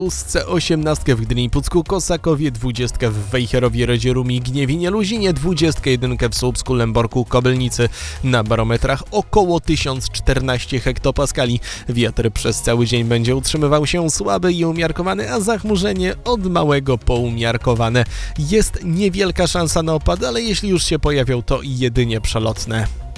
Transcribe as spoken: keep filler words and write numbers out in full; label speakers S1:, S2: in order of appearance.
S1: Ustce osiemnastkę w Gdyni Pucku, Kosakowie, dwudziestkę w Wejherowie, Rodzierumi, Gniewinie, Luzinie, dwudziestkę jedynkę w Słupsku, Lęborku, Kobylnicy. Na barometrach około tysiąc czternaście hektopaskali. Wiatr przez cały dzień będzie utrzymywał się słaby i umiarkowany, a zachmurzenie od małego po umiarkowane. Jest niewielka szansa na opady, ale jeśli już się pojawią, to jedynie przelotne.